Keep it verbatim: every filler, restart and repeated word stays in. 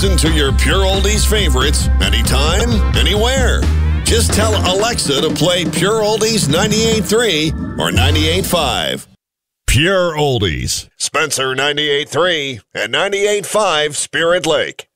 listen to your Pure Oldies favorites anytime, anywhere. Just tell Alexa to play Pure Oldies ninety-eight point three or ninety-eight point five. Pure Oldies. Spencer ninety-eight point three and ninety-eight point five Spirit Lake.